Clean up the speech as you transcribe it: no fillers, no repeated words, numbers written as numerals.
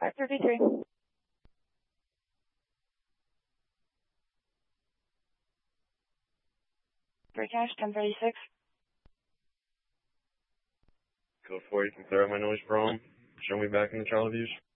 533. Free cash, 1036. Go for it. You can clear out my noise, Brom. Show me back in the Charlie views.